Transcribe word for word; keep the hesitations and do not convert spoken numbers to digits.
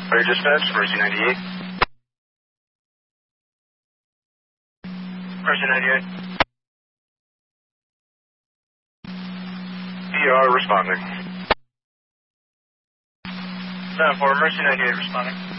Fire dispatch, Mercy ninety-eight. Mercy ninety-eight. E R responding. seven four, Mercy ninety-eight responding.